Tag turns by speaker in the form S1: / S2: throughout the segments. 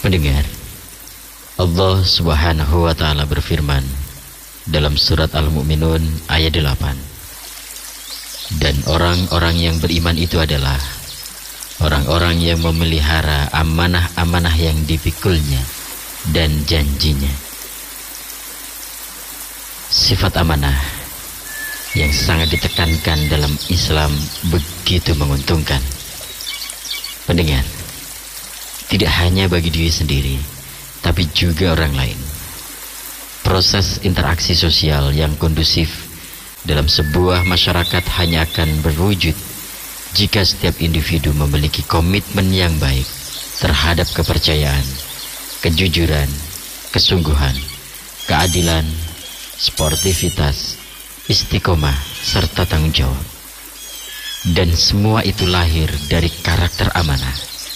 S1: Pendengar, Allah Subhanahu wa Ta'ala berfirman dalam surat Al-Mu'minun ayat 8, dan orang-orang yang beriman itu adalah orang-orang yang memelihara amanah-amanah yang dipikulnya dan janjinya. Sifat amanah yang sangat ditekankan dalam Islam begitu menguntungkan. Pendengar, tidak hanya bagi diri sendiri, tapi juga orang lain. Proses interaksi sosial yang kondusif dalam sebuah masyarakat hanya akan berwujud jika setiap individu memiliki komitmen yang baik terhadap kepercayaan, kejujuran, kesungguhan, keadilan, sportivitas, istiqomah, serta tanggung jawab. Dan semua itu lahir dari karakter amanah.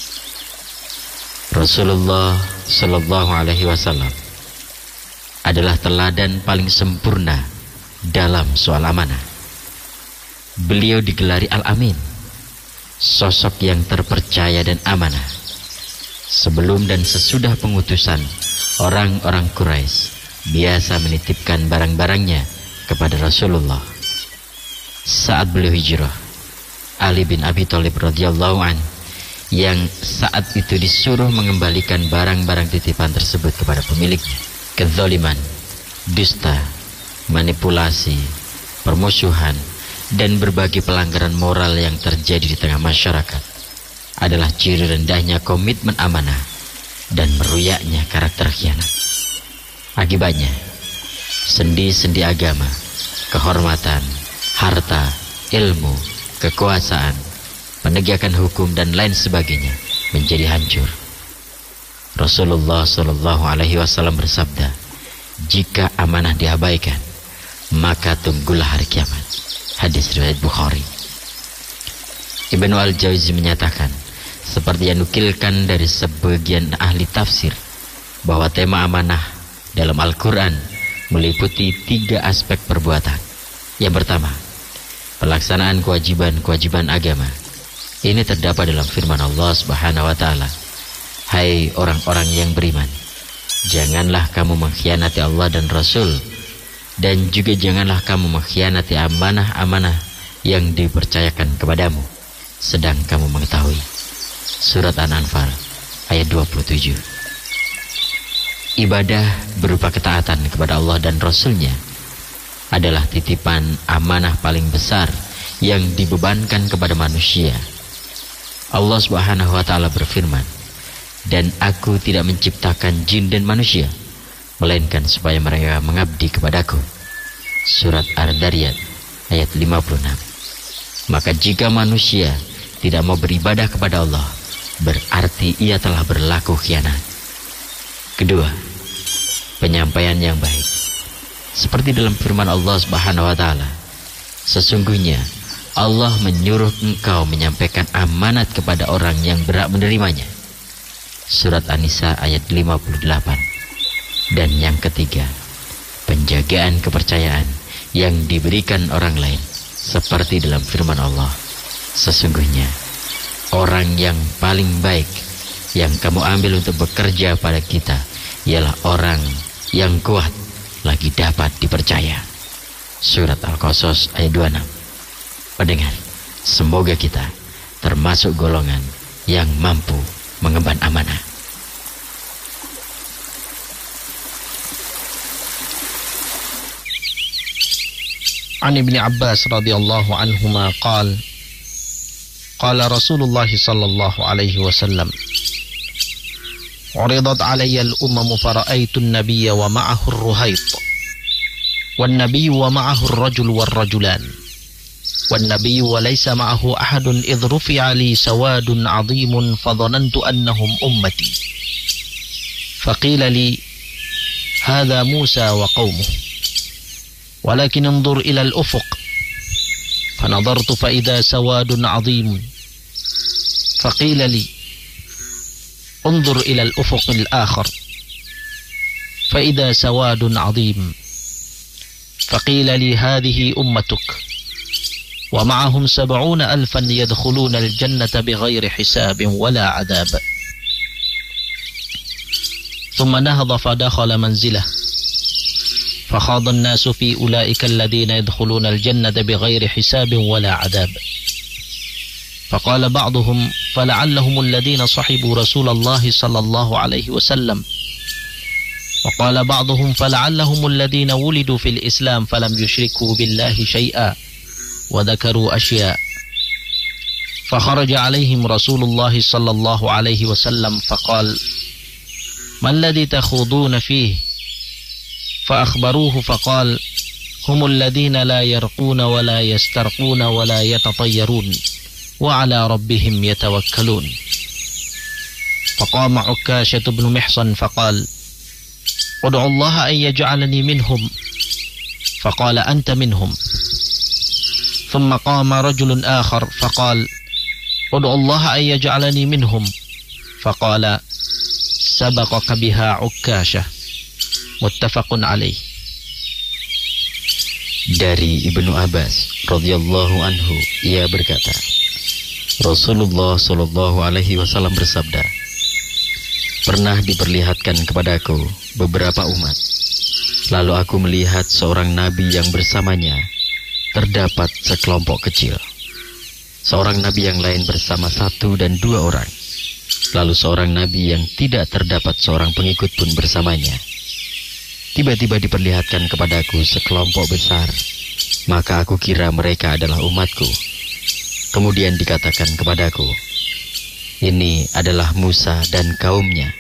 S1: Rasulullah Shallallahu Alaihi Wasallam adalah teladan paling sempurna dalam soal amanah. Beliau digelari Al-Amin, sosok yang terpercaya dan amanah. Sebelum dan sesudah pengutusan, orang-orang Quraisy biasa menitipkan barang-barangnya kepada Rasulullah. Saat beliau hijrah, Ali bin Abi Thalib radhiyallahu anhu yang saat itu disuruh mengembalikan barang-barang titipan tersebut kepada pemiliknya. Kezaliman, dusta, manipulasi, permusuhan, dan berbagai pelanggaran moral yang terjadi di tengah masyarakat adalah ciri rendahnya komitmen amanah dan meruyaknya karakter khianat. Akibatnya, sendi-sendi agama, kehormatan, harta, ilmu, kekuasaan, penegakan hukum dan lain sebagainya menjadi hancur. Rasulullah Shallallahu Alaihi Wasallam bersabda, jika amanah diabaikan, maka tunggulah hari kiamat. Hadis riwayat Bukhari. Ibnu Al-Jauzi menyatakan, seperti yang nukilkan dari sebagian ahli tafsir, bahwa tema amanah dalam Al-Quran meliputi 3 aspek perbuatan. Yang pertama, pelaksanaan kewajiban-kewajiban agama. Ini terdapat dalam firman Allah Subhanahu wa Ta'ala, hai orang-orang yang beriman, janganlah kamu mengkhianati Allah dan Rasul, dan juga janganlah kamu mengkhianati amanah-amanah yang dipercayakan kepadamu, sedang kamu mengetahui. Surat An-Anfal ayat 27. Ibadah berupa ketaatan kepada Allah dan Rasulnya adalah titipan amanah paling besar yang dibebankan kepada manusia. Allah Subhanahu wa Ta'ala berfirman, dan aku tidak menciptakan jin dan manusia melainkan supaya mereka mengabdi kepadaku. Surat Ar-Dariyat ayat 56. Maka jika manusia tidak mau beribadah kepada Allah, berarti ia telah berlaku khianat. Kedua, penyampaian yang baik. Seperti dalam firman Allah Subhanahu wa Ta'ala, sesungguhnya Allah menyuruh engkau menyampaikan amanat kepada orang yang berhak menerimanya. Surat An-Nisa ayat 58. Dan yang ketiga, penjagaan kepercayaan yang diberikan orang lain. Seperti dalam firman Allah, sesungguhnya orang yang paling baik yang kamu ambil untuk bekerja pada kita ialah orang yang kuat lagi dapat dipercaya. Surat Al-Qasas ayat 26. Pendengar, semoga kita termasuk golongan yang mampu mengemban amanah.
S2: عن ابن عباس رضي الله عنهما قال قال رسول الله صلى الله عليه وسلم عرضت علي الأمم فرأيت النبي ومعه الرهيط والنبي ومعه الرجل والرجلان والنبي وليس معه أحد إذ رفع لي سواد عظيم فظننت أنهم أمتي فقيل لي هذا موسى وقومه ولكن انظر إلى الأفق فنظرت فإذا سواد عظيم فقيل لي انظر إلى الأفق الآخر فإذا سواد عظيم فقيل لي هذه أمتك ومعهم 70,000 يدخلون الجنة بغير حساب ولا عذاب. ثم نهض فدخل منزله فخاض الناس في أولئك الذين يدخلون الجنة بغير حساب ولا عذاب. فقال بعضهم فلعلهم الذين صحبوا رسول الله صلى الله عليه وسلم. وقال بعضهم فلعلهم الذين ولدوا في الإسلام فلم يشركوا بالله شيئا وذكروا أشياء. فخرج عليهم رسول الله صلى الله عليه وسلم فقال ما الذي تخوضون فيه؟ فأخبروه فقال هم الذين لا يرقون ولا يسترقون ولا يتطيرون وعلى ربهم يتوكلون. فقام عكاشة بن محصن فقال ادعوا الله أن يجعلني منهم. فقال أنت منهم. ثم قام رجل آخر فقال ادعوا الله أن يجعلني منهم. فقال سبقك بها عكاشة. Muttafaqun alaih.
S1: Dari Ibnu Abbas radhiyallahu anhu, ia berkata, Rasulullah sallallahu alaihi wasallam bersabda, pernah diperlihatkan kepadaku beberapa umat, lalu aku melihat seorang nabi yang bersamanya terdapat sekelompok kecil, seorang nabi yang lain bersama 1 dan 2 orang, lalu seorang nabi yang tidak terdapat seorang pengikut pun bersamanya. Tiba-tiba diperlihatkan kepadaku sekelompok besar, maka aku kira mereka adalah umatku. Kemudian dikatakan kepadaku, ini adalah Musa dan kaumnya.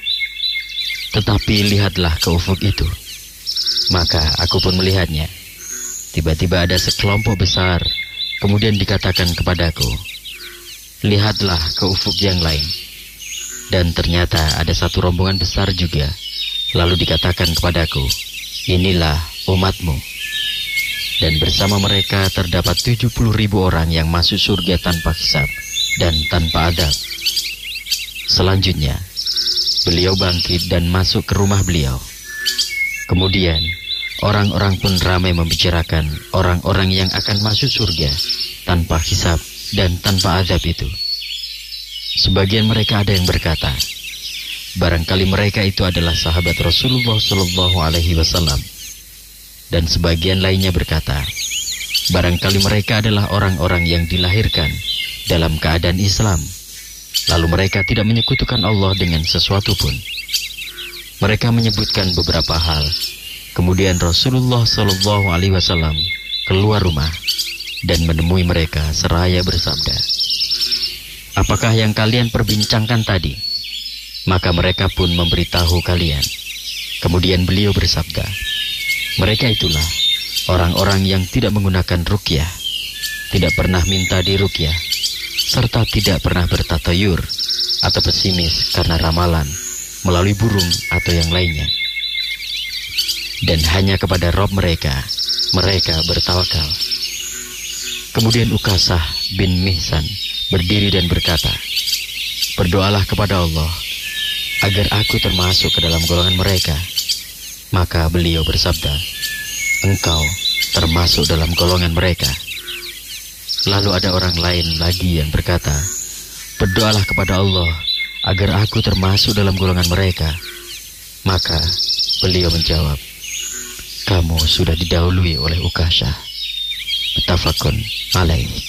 S1: Tetapi lihatlah ke ufuk itu. Maka aku pun melihatnya. Tiba-tiba ada sekelompok besar, kemudian dikatakan kepadaku, lihatlah ke ufuk yang lain. Dan ternyata ada satu rombongan besar juga. Lalu dikatakan kepadaku, inilah umatmu. Dan bersama mereka terdapat 70.000 orang yang masuk surga tanpa hisab dan tanpa adab. Selanjutnya, beliau bangkit dan masuk ke rumah beliau. Kemudian, orang-orang pun ramai membicarakan orang-orang yang akan masuk surga tanpa hisab dan tanpa adab itu. Sebagian mereka ada yang berkata, barangkali mereka itu adalah sahabat Rasulullah sallallahu alaihi wasallam. Dan sebagian lainnya berkata, barangkali mereka adalah orang-orang yang dilahirkan dalam keadaan Islam, lalu mereka tidak menyekutukan Allah dengan sesuatu pun. Mereka menyebutkan beberapa hal. Kemudian Rasulullah sallallahu alaihi wasallam keluar rumah dan menemui mereka seraya bersabda, apakah yang kalian perbincangkan tadi? Maka mereka pun memberitahu kalian. Kemudian beliau bersabda, mereka itulah orang-orang yang tidak menggunakan ruqyah, tidak pernah minta diruqyah, serta tidak pernah bertatayur atau pesimis karena ramalan melalui burung atau yang lainnya. Dan hanya kepada Rabb mereka bertawakal. Kemudian Ukasah bin Mihsan berdiri dan berkata, berdoalah kepada Allah agar aku termasuk ke dalam golongan mereka. Maka beliau bersabda, engkau termasuk dalam golongan mereka. Lalu ada orang lain lagi yang berkata, berdoalah kepada Allah agar aku termasuk dalam golongan mereka. Maka beliau menjawab, kamu sudah didahului oleh Ukasah. Muttafaqun alaih.